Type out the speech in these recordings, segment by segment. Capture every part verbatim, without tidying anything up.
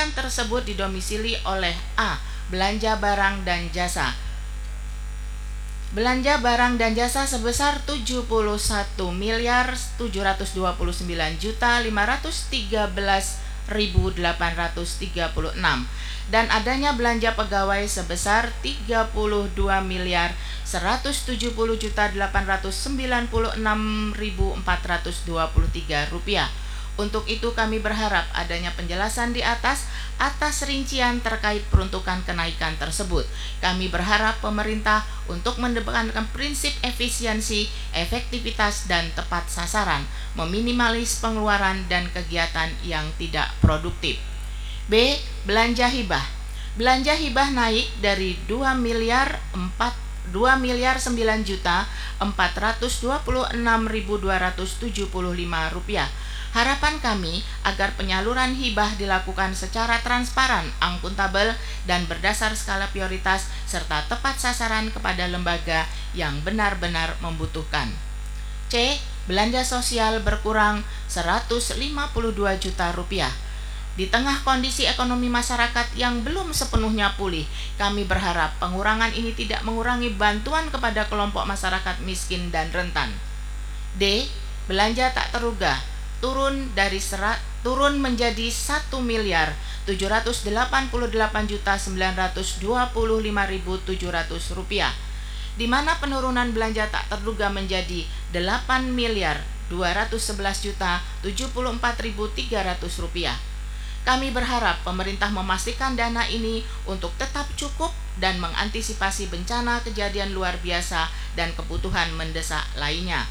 kenaikan tersebut didomisili oleh A. Belanja barang dan jasa. Belanja barang dan jasa sebesar tujuh puluh satu miliar tujuh ratus dua puluh sembilan juta lima ratus tiga belas ribu delapan ratus tiga puluh enam dan adanya belanja pegawai sebesar tiga puluh dua miliar seratus tujuh puluh juta delapan ratus sembilan puluh enam ribu empat ratus dua puluh tiga rupiah. Untuk itu kami berharap adanya penjelasan di atas atas rincian terkait peruntukan kenaikan tersebut. Kami berharap pemerintah untuk mendepankan prinsip efisiensi, efektivitas, dan tepat sasaran, meminimalis pengeluaran dan kegiatan yang tidak produktif. B. Belanja hibah. Belanja hibah naik dari dua miliar sembilan juta empat ratus dua puluh enam ribu dua ratus tujuh puluh lima rupiah. Harapan kami agar penyaluran hibah dilakukan secara transparan, akuntabel, dan berdasar skala prioritas serta tepat sasaran kepada lembaga yang benar-benar membutuhkan. C. Belanja sosial berkurang seratus lima puluh dua juta rupiah. Di tengah kondisi ekonomi masyarakat yang belum sepenuhnya pulih, kami berharap pengurangan ini tidak mengurangi bantuan kepada kelompok masyarakat miskin dan rentan. D. Belanja tak terduga turun dari serat, turun menjadi satu miliar tujuh ratus delapan puluh delapan juta sembilan ratus dua puluh lima ribu tujuh ratus rupiah, di mana penurunan belanja tak terduga menjadi delapan miliar dua ratus sebelas juta tujuh puluh empat ribu tiga ratus rupiah. Kami berharap pemerintah memastikan dana ini untuk tetap cukup dan mengantisipasi bencana kejadian luar biasa dan kebutuhan mendesak lainnya.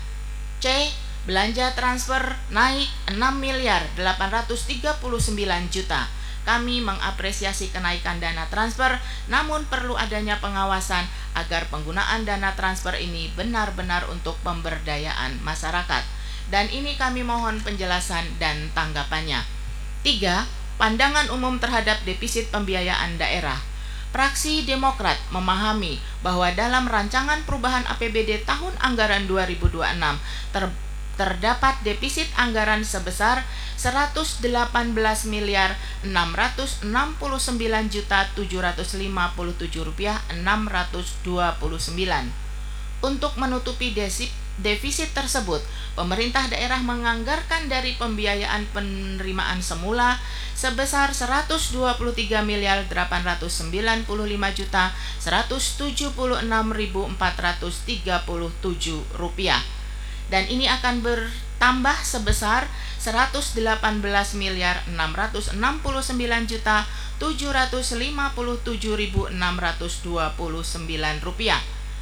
C. Belanja transfer naik enam miliar delapan ratus tiga puluh sembilan juta. Kami mengapresiasi kenaikan dana transfer, namun perlu adanya pengawasan agar penggunaan dana transfer ini benar-benar untuk pemberdayaan masyarakat. Dan ini kami mohon penjelasan dan tanggapannya. Tiga. Pandangan umum terhadap defisit pembiayaan daerah. Fraksi Demokrat memahami bahwa dalam rancangan perubahan A P B D tahun anggaran dua ribu dua puluh enam ter terdapat defisit anggaran sebesar seratus delapan belas miliar enam ratus enam puluh sembilan juta tujuh ratus lima puluh tujuh rupiah enam ratus dua puluh sembilan. Untuk menutupi defisit tersebut, pemerintah daerah menganggarkan dari pembiayaan penerimaan semula sebesar seratus dua puluh tiga miliar delapan ratus sembilan puluh lima juta seratus tujuh puluh enam ribu empat ratus tiga puluh tujuh rupiah. Dan ini akan bertambah sebesar seratus delapan belas miliar enam ratus enam puluh sembilan juta tujuh ratus lima puluh tujuh ribu enam ratus dua puluh sembilan rupiah.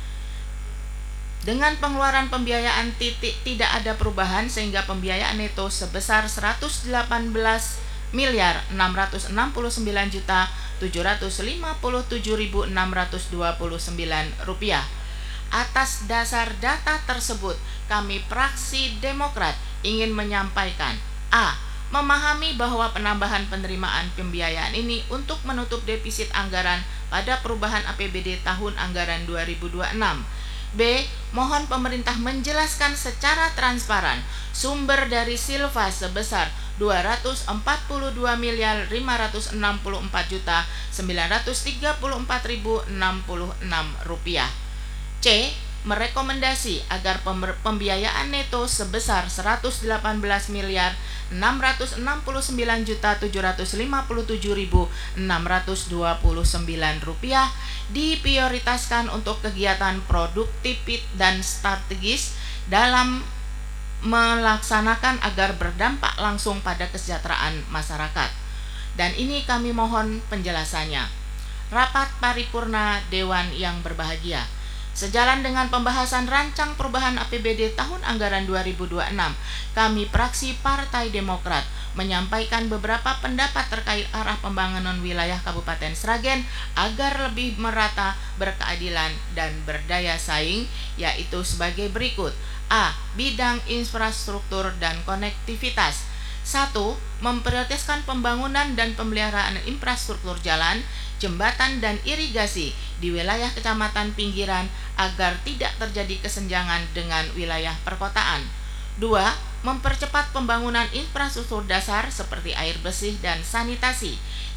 Dengan pengeluaran pembiayaan titik tidak ada perubahan sehingga pembiayaan neto sebesar seratus delapan belas miliar enam ratus enam puluh sembilan juta tujuh ratus lima puluh tujuh ribu enam ratus dua puluh sembilan rupiah. Atas dasar data tersebut, kami fraksi Demokrat ingin menyampaikan A. Memahami bahwa penambahan penerimaan pembiayaan ini untuk menutup defisit anggaran pada perubahan A P B D tahun anggaran dua ribu dua puluh enam. B. Mohon pemerintah menjelaskan secara transparan sumber dari silva sebesar dua ratus empat puluh dua miliar lima ratus enam puluh empat juta sembilan ratus tiga puluh empat ribu enam puluh enam rupiah. C. Merekomendasi agar pembiayaan neto sebesar seratus delapan belas miliar enam ratus enam puluh sembilan juta tujuh ratus lima puluh tujuh ribu enam ratus dua puluh sembilan rupiah diprioritaskan untuk kegiatan produktif dan strategis dalam melaksanakan agar berdampak langsung pada kesejahteraan masyarakat. Dan ini kami mohon penjelasannya. Rapat paripurna Dewan yang berbahagia, sejalan dengan pembahasan rancang perubahan A P B D tahun anggaran dua ribu dua puluh enam, kami fraksi Partai Demokrat menyampaikan beberapa pendapat terkait arah pembangunan wilayah Kabupaten Sragen agar lebih merata, berkeadilan, dan berdaya saing, yaitu sebagai berikut. A. Bidang infrastruktur dan konektivitas. Satu. Memprioritaskan pembangunan dan pemeliharaan infrastruktur jalan, jembatan, dan irigasi di wilayah kecamatan pinggiran agar tidak terjadi kesenjangan dengan wilayah perkotaan. Dua. Mempercepat pembangunan infrastruktur dasar seperti air bersih dan sanitasi